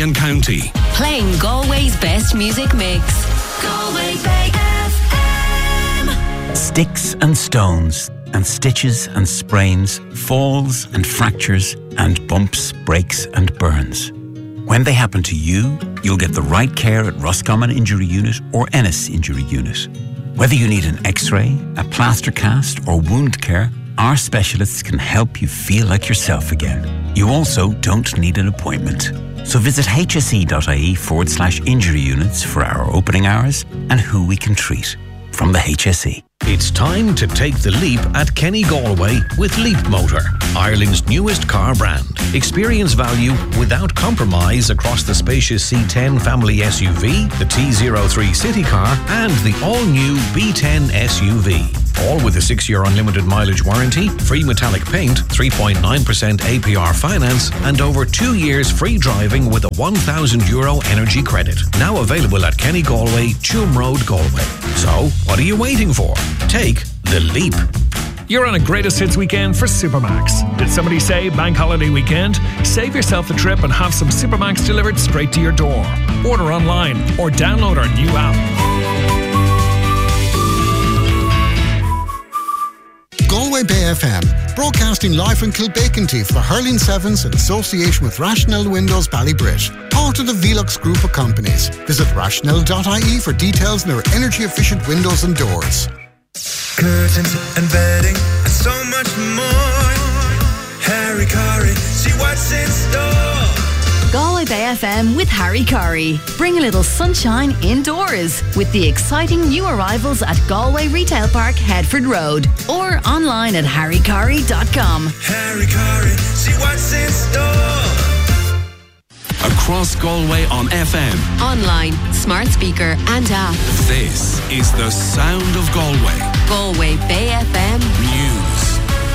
and County. Playing Galway's best music mix. Galway Bay FM. Sticks and stones and stitches and sprains, falls and fractures and bumps, breaks and burns. When they happen to you, you'll get the right care at Roscommon Injury Unit or Ennis Injury Unit. Whether you need an x-ray, a plaster cast or wound care, our specialists can help you feel like yourself again. You also don't need an appointment. So visit hse.ie/injury units for our opening hours and who we can treat. From the HSE. It's time to take the leap at Kenny Galway with Leap Motor, Ireland's newest car brand. Experience value without compromise across the spacious C10 family SUV, the T03 City Car and the all-new B10 SUV. All with a 6-year unlimited mileage warranty, free metallic paint, 3.9% APR finance and over 2 years free driving with a €1,000 energy credit. Now available at Kenny Galway, Tuam Road, Galway. So, what are you waiting for? Take the leap. You're on a greatest hits weekend for Supermax. Did somebody say bank holiday weekend? Save yourself the trip and have some Supermax delivered straight to your door. Order online or download our new app. Galway Bay FM, broadcasting live from Kilbakenty for Hurling Sevens in association with Rationale Windows Ballybrit, part of the Velux group of companies. Visit rationale.ie for details on their energy efficient windows and doors. Curtains and bedding and so much more. Harry Curry, see what's in store. Galway Bay FM with Harry Curry. Bring a little sunshine indoors with the exciting new arrivals at Galway Retail Park, Headford Road, or online at harrycurry.com. Harry Curry, see what's in store. Across Galway on FM, Online, smart speaker and app. this is the sound of Galway. Galway Bay FM News.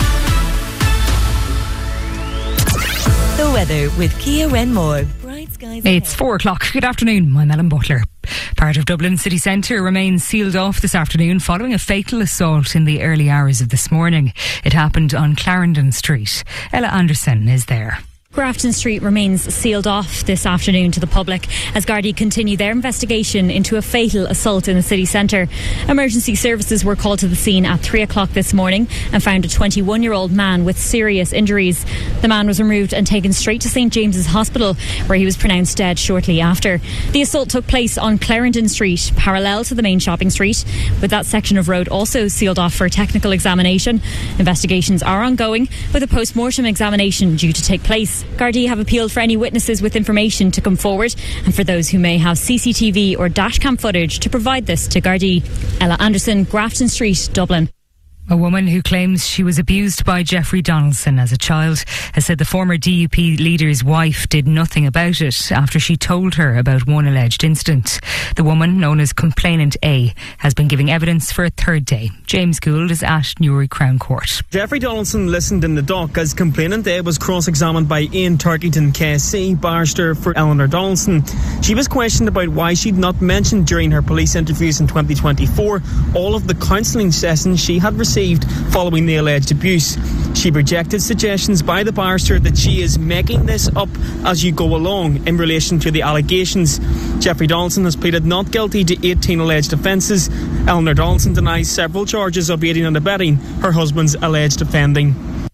The weather with Kia Renmore. Bright skies. It's 4 o'clock. Good afternoon. I'm Ellen Butler. Part of Dublin city centre remains sealed off this afternoon following a fatal assault in the early hours of this morning. It happened on Clarendon Street. Ella Anderson is there. Grafton Street remains sealed off this afternoon to the public as Gardaí continue their investigation into a fatal assault in the city centre. Emergency services were called to the scene at 3 o'clock this morning and found a 21-year-old man with serious injuries. The man was removed and taken straight to St James's Hospital, where he was pronounced dead shortly after. The assault took place on Clarendon Street, parallel to the main shopping street, with that section of road also sealed off for technical examination. Investigations are ongoing, with a post-mortem examination due to take place. Gardaí have appealed for any witnesses with information to come forward and for those who may have CCTV or dashcam footage to provide this to Gardaí. Ella Anderson, Grafton Street, Dublin. A woman who claims she was abused by Jeffrey Donaldson as a child has said the former DUP leader's wife did nothing about it after she told her about one alleged incident. The woman, known as Complainant A, has been giving evidence for a third day. James Gould is at Newry Crown Court. Jeffrey Donaldson listened in the dock as Complainant A was cross-examined by Ian Turkington KC, barrister for Eleanor Donaldson. She was questioned about why she'd not mentioned during her police interviews in 2024 all of the counselling sessions she had received following the alleged abuse. She rejected suggestions by the barrister that she is making this up as you go along in relation to the allegations. Jeffrey Donaldson has pleaded not guilty to 18 alleged offences. Eleanor Donaldson denies several charges of aiding and abetting her husband's alleged offending.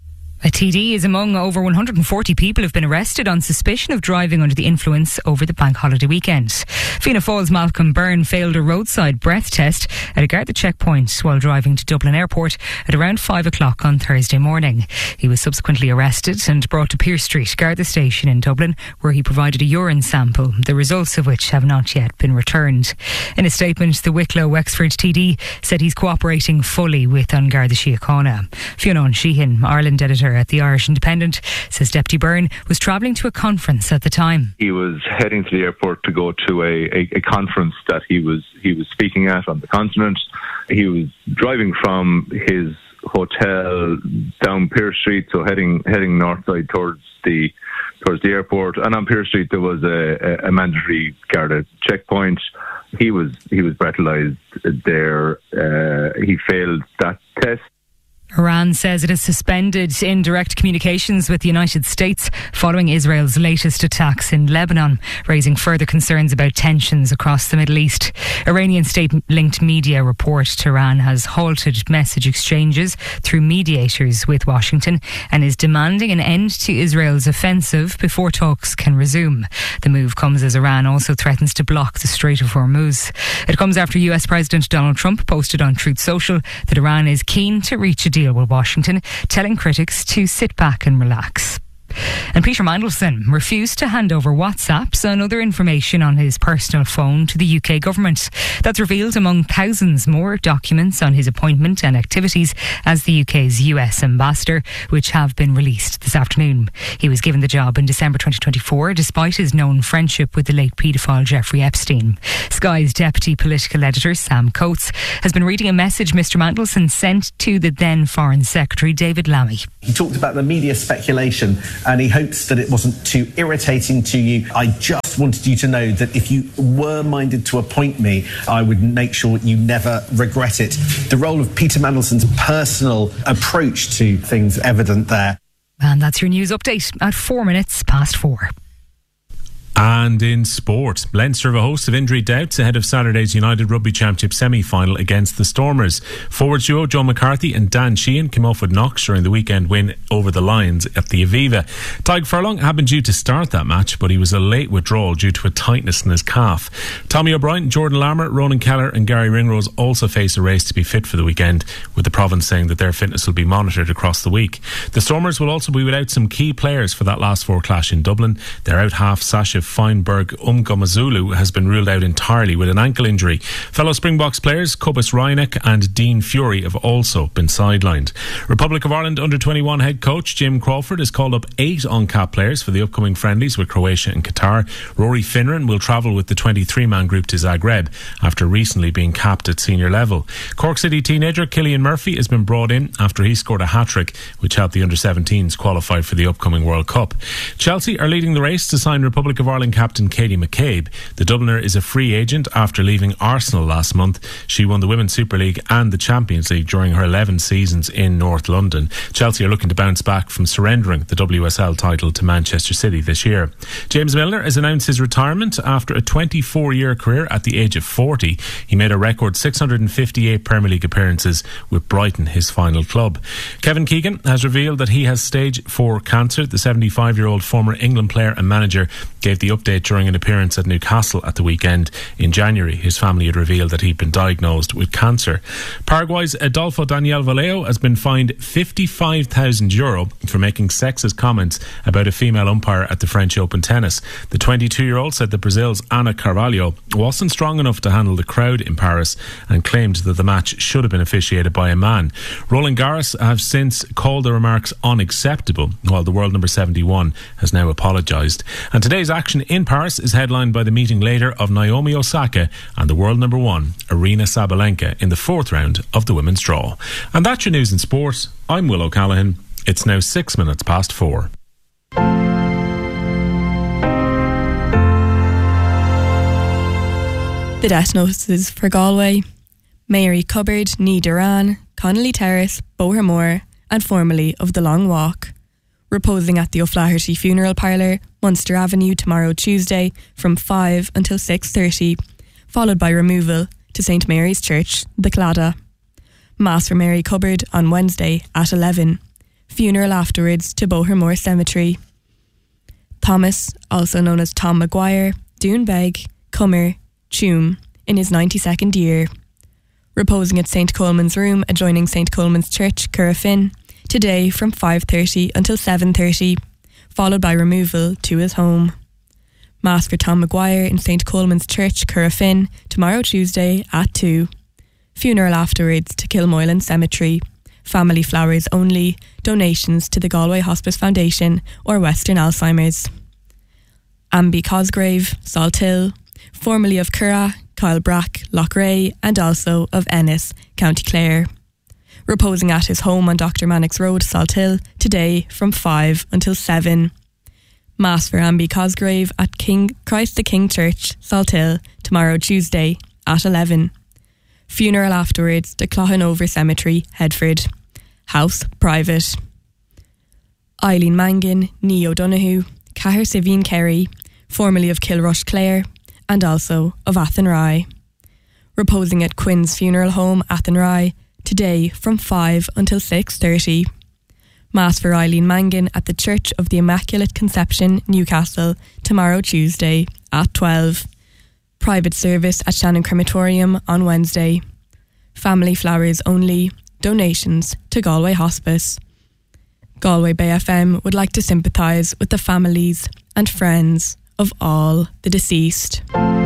A TD is among over 140 people who've been arrested on suspicion of driving under the influence over the bank holiday weekend. Fianna Fáil's Malcolm Byrne failed a roadside breath test at a Garda checkpoint while driving to Dublin Airport at around 5 o'clock on Thursday morning. He was subsequently arrested and brought to Pearse Street Garda station in Dublin, where he provided a urine sample, the results of which have not yet been returned. In a statement, the Wicklow Wexford TD said he's cooperating fully with An Garda Síochána. Fionn Sheehan, Ireland editor at the Irish Independent, says Deputy Byrne was travelling to a conference at the time. He was heading to the airport to go to a conference that he was speaking at on the continent. He was driving from his hotel down Pearse Street, so heading north side towards the airport. And on Pearse Street there was a mandatory Garda checkpoint. He was breathalyzed there. He failed that test. Iran says it has suspended indirect communications with the United States following Israel's latest attacks in Lebanon, raising further concerns about tensions across the Middle East. Iranian state-linked media report Tehran has halted message exchanges through mediators with Washington and is demanding an end to Israel's offensive before talks can resume. The move comes as Iran also threatens to block the Strait of Hormuz. It comes after US President Donald Trump posted on Truth Social that Iran is keen to reach a deal with Washington, telling critics to sit back and relax. And Peter Mandelson refused to hand over WhatsApps and other information on his personal phone to the UK government. That's revealed among thousands more documents on his appointment and activities as the UK's US ambassador, which have been released this afternoon. He was given the job in December 2024 despite his known friendship with the late paedophile Jeffrey Epstein. Sky's deputy political editor Sam Coates has been reading a message Mr Mandelson sent to the then Foreign Secretary David Lammy. He talked about the media speculation and he hopes that it wasn't too irritating to you. I just wanted you to know that if you were minded to appoint me, I would make sure you never regret it. The role of Peter Mandelson's personal approach to things evident there. And that's your news update at 4:04. And in sport, Leinster have a host of injury doubts ahead of Saturday's United Rugby Championship semi-final against the Stormers. Forward duo Joe McCarthy and Dan Sheehan came off with knocks during the weekend win over the Lions at the Aviva. Tadhg Furlong had been due to start that match, but he was a late withdrawal due to a tightness in his calf. Tommy O'Brien, Jordan Larmour, Ronan Keller and Gary Ringrose also face a race to be fit for the weekend, with the province saying that their fitness will be monitored across the week. The Stormers will also be without some key players for that last four clash in Dublin. Their out half Sasha Feinberg Umgomazulu has been ruled out entirely with an ankle injury. Fellow Springboks players Cobus Ryanek and Dean Fury have also been sidelined. Republic of Ireland under-21 head coach Jim Crawford has called up 8 on-cap players for the upcoming friendlies with Croatia and Qatar. Rory Finran will travel with the 23-man group to Zagreb after recently being capped at senior level. Cork City teenager Cillian Murphy has been brought in after he scored a hat-trick which helped the under-17s qualify for the upcoming World Cup. Chelsea are leading the race to sign Republic of Ireland captain Katie McCabe. The Dubliner is a free agent after leaving Arsenal last month. She won the Women's Super League and the Champions League during her 11 seasons in North London. Chelsea are looking to bounce back from surrendering the WSL title to Manchester City this year. James Milner has announced his retirement after a 24-year career at the age of 40. He made a record 658 Premier League appearances with Brighton, his final club. Kevin Keegan has revealed that he has stage 4 cancer. The 75-year-old former England player and manager gave the update during an appearance at Newcastle at the weekend. In January, his family had revealed that he'd been diagnosed with cancer. Paraguay's Adolfo Daniel Vallejo has been fined €55,000 for making sexist comments about a female umpire at the French Open tennis. The 22-year-old said that Brazil's Ana Carvalho wasn't strong enough to handle the crowd in Paris and claimed that the match should have been officiated by a man. Roland Garros have since called the remarks unacceptable, while the world number 71 has now apologised. And today's action in Paris is headlined by the meeting later of Naomi Osaka and the world number 1 Aryna Sabalenka in the 4th round of the women's draw. And that's your news in sport. I'm Will O'Callaghan. It's now 4:06. The death notices for Galway: Mary Cupboard, Ní Durán, Connolly Terrace, Bohermore and formerly of the Long Walk. Reposing at the O'Flaherty Funeral Parlour, Munster Avenue tomorrow Tuesday from 5 until 6:30, followed by removal to St Mary's Church, the Claddagh. Mass for Mary Cupboard on Wednesday at 11. Funeral afterwards to Bohermore Cemetery. Thomas, also known as Tom Maguire, Doonbeg, Cummer, Tuam, in his 92nd year. Reposing at St Coleman's Room adjoining St Coleman's Church, Currafin, today from 5:30 until 7:30, followed by removal to his home. Mass for Tom Maguire in St Coleman's Church, Currafin, tomorrow Tuesday at 2. Funeral afterwards to Kilmoylan Cemetery. Family flowers only. Donations to the Galway Hospice Foundation or Western Alzheimer's. Amby Cosgrave, Salthill, formerly of Curragh, Kylebrack, Loughrea and also of Ennis, County Clare. Reposing at his home on Dr. Mannix Road, Salthill, today from 5 until 7. Mass for Amby Cosgrave at Christ the King Church, Salthill, tomorrow Tuesday at 11. Funeral afterwards to Cloughan Over Cemetery, Headford. house private. Eileen Mangan, Ní O'Donoghue, Cahir Siveen Kerry, formerly of Kilrush Clare, and also of Athenry. Reposing at Quinn's Funeral Home, Athenry, today from 5 until 6:30. Mass for Eileen Mangan at the Church of the Immaculate Conception, Newcastle, tomorrow Tuesday at 12. Private service at Shannon Crematorium on Wednesday. Family flowers only. Donations to Galway Hospice. Galway Bay FM would like to sympathise with the families and friends of all the deceased.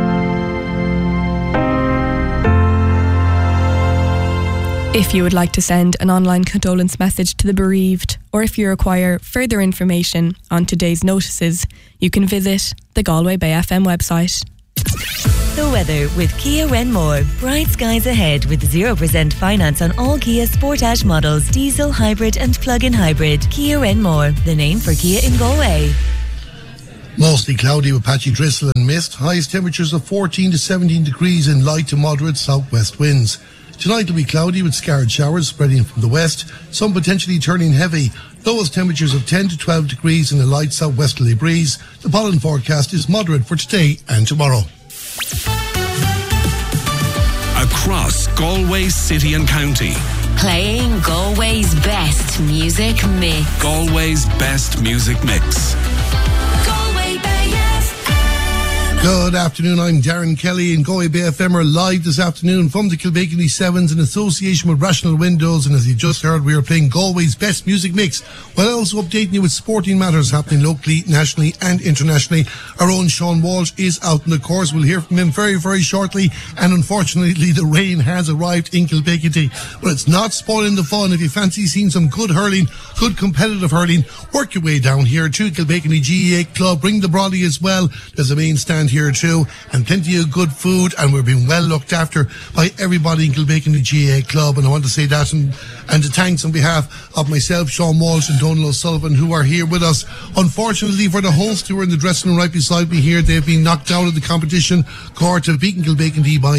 If you would like to send an online condolence message to the bereaved, or if you require further information on today's notices, you can visit the Galway Bay FM website. The weather with Kia Renmore. Bright skies ahead with 0% finance on all Kia Sportage models, diesel, hybrid and plug-in hybrid. Kia Renmore, the name for Kia in Galway. Mostly cloudy with patchy drizzle and mist. Highest temperatures of 14 to 17 degrees in light to moderate southwest winds. Tonight will be cloudy with scattered showers spreading from the west, some potentially turning heavy. Lowest temperatures of 10 to 12 degrees in a light southwesterly breeze. The pollen forecast is moderate for today and tomorrow. Across Galway City and County. Playing Galway's best music mix. Galway's best music mix. Galway Bay FM. Good afternoon, I'm Darren Kelly and Galway Bay FM are live this afternoon from the Kilbegany Sevens in association with Rational Windows, and as you just heard, we are playing Galway's best music mix while also updating you with sporting matters happening locally, nationally and internationally. Our own Sean Walsh is out on the course. We'll hear from him very, very shortly, and unfortunately the rain has arrived in Kilbegany, but it's not spoiling the fun. If you fancy seeing some good hurling, good competitive hurling, work your way down here to Kilbegany GEA Club. Bring the brolly as well. There's a main stand here too, and plenty of good food, and we're being well looked after by everybody in Kilbegany GEA Club, and I want to say that and to thanks on behalf of myself, Sean Walsh and Donal O'Sullivan, who are here with us. Unfortunately for the hosts who are in the dressing room right beside me here, they've been knocked out of the competition. Cork have beaten Kilbegany by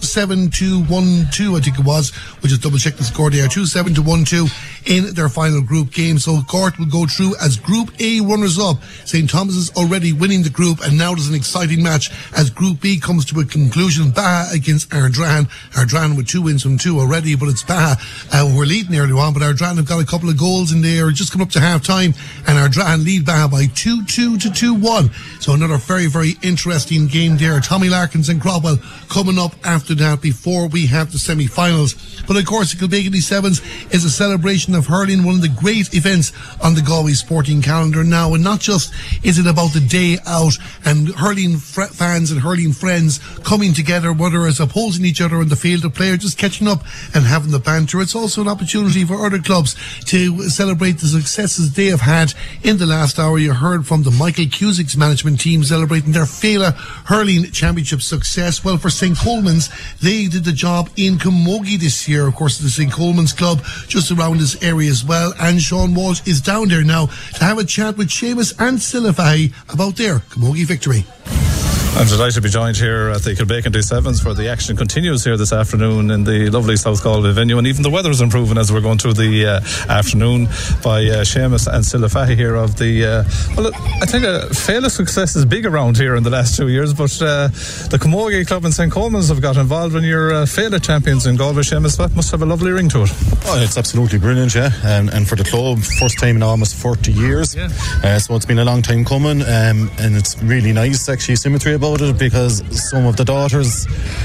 2-7-2-1-2, I think it was. We'll just double check the score there. 2-7-1-2 in their final group game. So Cork will go through as Group A runners-up. St. Thomas is already winning the group, and now there's an exciting match as Group B comes to a conclusion. Baha against Ardran. Ardran with 2 wins from 2 already, but it's Baha who are leading early on, but Ardran have got a couple of goals in there, just come up to half time, and Ardran lead Baha by 2-2 to 2-1. So another very, very interesting game there. Tommy Larkins and Cromwell coming up after that before we have the semi-finals. But of course, the Kilbegany Sevens is a celebration of hurling, one of the great events on the Galway sporting calendar now, and not just is it about the day out and hurling fans and hurling friends coming together, whether it's opposing each other in the field of play or just catching up and having the banter. It's also an opportunity for other clubs to celebrate the successes they have had in the last hour. You heard from the Michael Cusick's management team celebrating their Féile Hurling Championship success. Well, for St. Coleman's, they did the job in Camogie this year. Of course, the St. Coleman's club just around this area as well, and Sean Walsh is down there now to have a chat with Seamus and Silifahi about their Camogie victory. I'm delighted to be joined here at the Kilbegany Sevens, where the action continues here this afternoon in the lovely South Galway venue, and even the weather is improving as we're going through the afternoon by Seamus and Silifahi here of the well, I think Féile success is big around here in the last 2 years, but the Camogie Club in St. Coleman's have got involved when you're Féile champions in Galway. Seamus, that must have a lovely ring to it. Oh, it's absolutely brilliant, yeah, and for the club, first time in almost 40 years, so it's been a long time coming, and it's really nice actually symmetry about it, because some of the daughters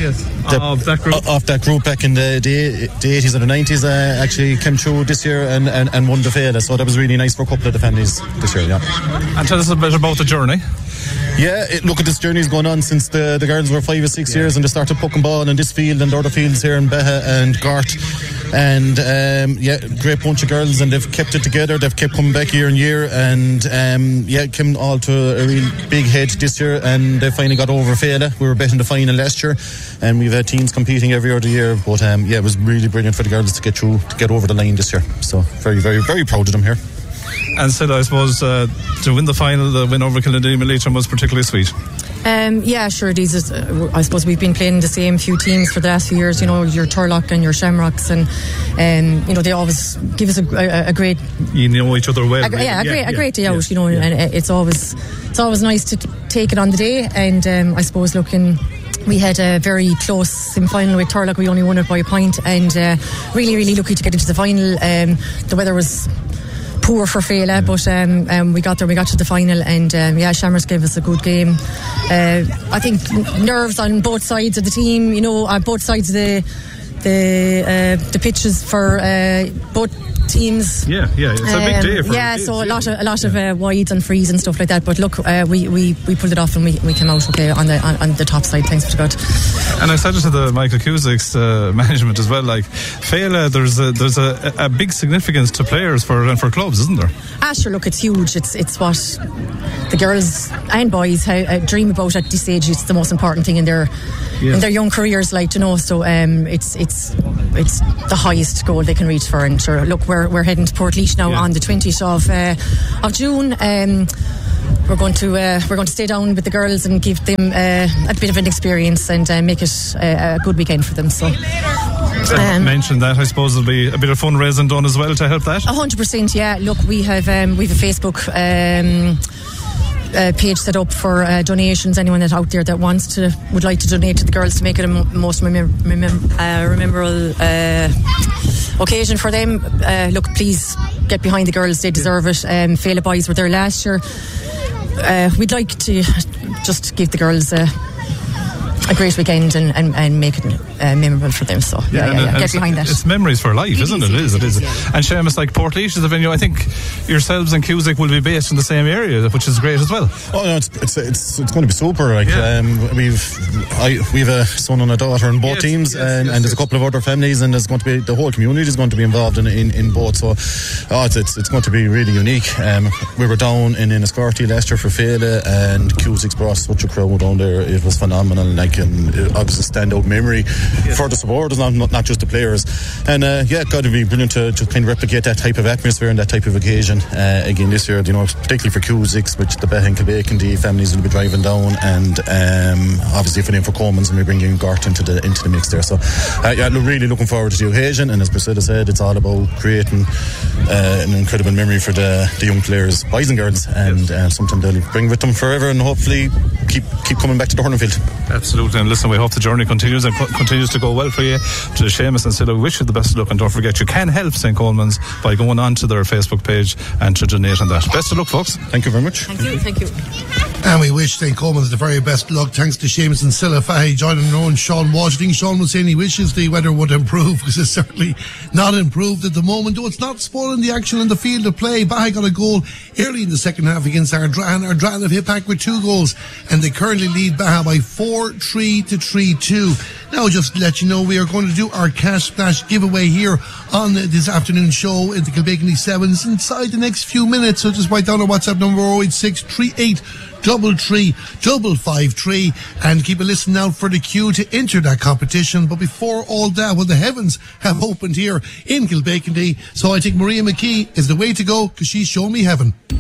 of that group back in the 80s and the 90s actually came through this year and won the Féile, so that was really nice for a couple of the families this year. And tell us a bit about the journey. Yeah, look at this journey's going on since the girls were 5 or 6 years, and they started pucking ball in this field and the other fields here in Beha and Gart, and great bunch of girls, and they've kept it together. They've kept coming back year and year, and came all to a real big head this year, and they finally got over Féile. We were betting the final last year, and we've had teams competing every other year, but it was really brilliant for the girls to get over the line this year, so very, very, very proud of them here. And still, I suppose, to win the final, the win over Kilindini Leitrim was particularly sweet. Yeah, sure. These is, I suppose we've been playing the same few teams for the last few years. You know, your Turlock and your Shamrocks, and you know, they always give us a great. You know each other well. A great day out. You know, and it's always nice to take it on the day. And I suppose we had a very close semi-final with Turlock. We only won it by a point, and really lucky to get into the final. The weather was poor for Féile, but we got there. We got to the final, and Shamrocks gave us a good game. I think nerves on both sides of the team. You know, on both sides of the pitches for both teams. Yeah, it's a big day for kids, so a lot of wides and frees and stuff like that. But look, we pulled it off, and we came out okay on the top side. Thanks to God. And I said it to the Michael Cusic's management as well. Like Féile, there's a big significance to players and for clubs, isn't there? Sure. Look, it's huge. It's what the girls and boys dream about at this age. It's the most important thing in their young careers, like, you know. So it's the highest goal they can reach for. And sure, look, we're heading to Portlaoise now on the 20th of June. We're going to stay down with the girls and give them a bit of an experience and make it a good weekend for them. So mentioned that, I suppose there'll be a bit of fundraising done as well to help that. 100%. Yeah. Look, we have a Facebook page set up for donations. Anyone that's out there that would like to donate to the girls to make it a most memorable occasion for them. Look, please get behind the girls. They deserve it. Féile boys were there last year. We'd like to just give the girls a great weekend and make it memorable for them. So get behind that. It's memories for life, isn't it? It is. And Seamus, like Portlaoise is a venue. I think yourselves and Cusick will be based in the same area, which is great as well. Oh no, it's going to be super. Like we've a son and a daughter in both teams, and there's a couple of other families, and there's going to be the whole community is going to be involved in both. So it's going to be really unique. We were down in Enniscorthy last year for Féile, and Cusick's brought such a crowd down there. It was phenomenal. Like, and obviously standout memory for the supporters, not just the players. And got to be brilliant to kind of replicate that type of atmosphere and that type of occasion again this year. You know, particularly for Cusick's, which the Behan Kilbake and the families will be driving down, and obviously for Coleman's, and we bring in Gart into the mix there. So really looking forward to the occasion. And as Priscilla said, it's all about creating an incredible memory for the young players, boys and girls, and something they'll bring with them forever, and hopefully keep coming back to the hurling field. Absolutely. And listen, we hope the journey continues and continues to go well for you. To Seamus and Silla, we wish you the best of luck, and don't forget you can help St. Coleman's by going on to their Facebook page and to donate on that. Best of luck, folks. Thank you very much. Thank you. And we wish St. Coleman's the very best luck. Thanks to Seamus and Silla Fahy joining our own Sean Walsh. I think Sean was saying he wishes the weather would improve, because it's certainly not improved at the moment, though it's not spoiling the action on the field of play. Baha'i got a goal early in the second half against Ardran. Ardran have hit back with 2 goals, and they currently lead Baha by 4-3 to 3-2. Now, just to let you know, we are going to do our Cash Splash giveaway here on this afternoon show in the Kilbacony Sevens inside the next few minutes. So just write down our WhatsApp number 086 38 553 and keep a listen out for the queue to enter that competition. But before all that, the heavens have opened here in Kilbacony, so I think Maria McKee is the way to go, because she's shown me heaven.